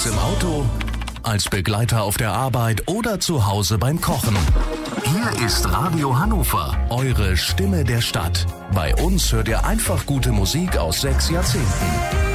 Unterwegs im Auto, als Begleiter auf der Arbeit oder zu Hause beim Kochen. Hier ist Radio Hannover, eure Stimme der Stadt. Bei uns hört ihr einfach gute Musik aus 6 Jahrzehnten.